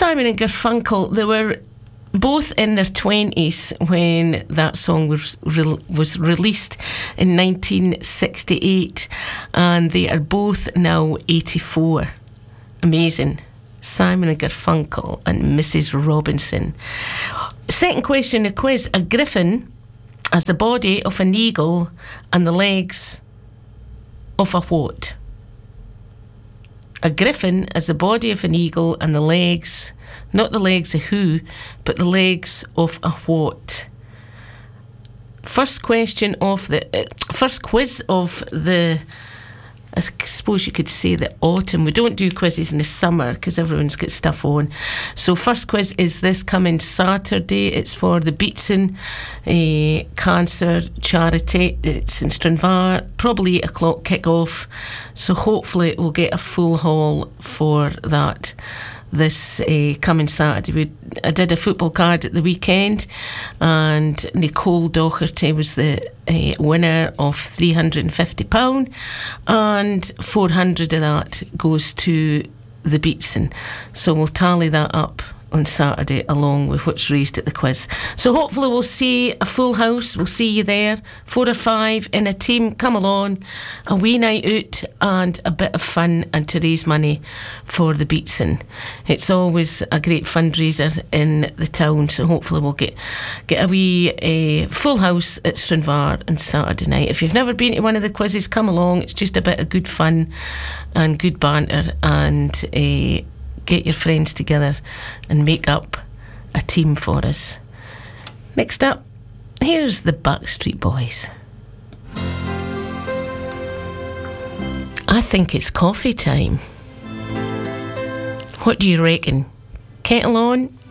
Simon and Garfunkel, they were both in their 20s when that song was released in 1968, and they are both now 84. Amazing. Simon and Garfunkel and Mrs. Robinson. Second question of the quiz. A griffin has the body of an eagle and the legs of a what? A griffin has the body of an eagle and the legs, not the legs of who, but the legs of a what? First question of the first quiz of the, I suppose you could say, the autumn. We don't do quizzes in the summer because everyone's got stuff on. So first quiz is this coming Saturday. It's for the Beatson Cancer Charity. It's in Stranraer, probably 8 o'clock kick-off. So hopefully we'll get a full hall for that this coming Saturday. I did a football card at the weekend, and Nicole Docherty was the winner of £350, and 400 of that goes to the Beatson. So we'll tally that up on Saturday along with what's raised at the quiz. So hopefully we'll see a full house. We'll see you there, 4 or 5 in a team. Come along, a wee night out and a bit of fun, and to raise money for the Beatson. It's always a great fundraiser in the town, so hopefully we'll get a wee full house at Stranraer on Saturday night. If you've never been to one of the quizzes, come along. It's just a bit of good fun and good banter, and get your friends together and make up a team for us. Next up, here's the Backstreet Boys. I think it's coffee time. What do you reckon? Kettle on?